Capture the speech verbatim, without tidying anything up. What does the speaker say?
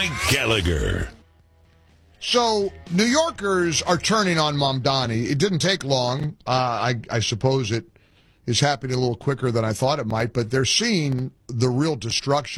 Mike Gallagher. So, New Yorkers are turning on Mamdani. It didn't take long. Uh, I, I suppose it is happening a little quicker than I thought it might, but they're seeing the real destruction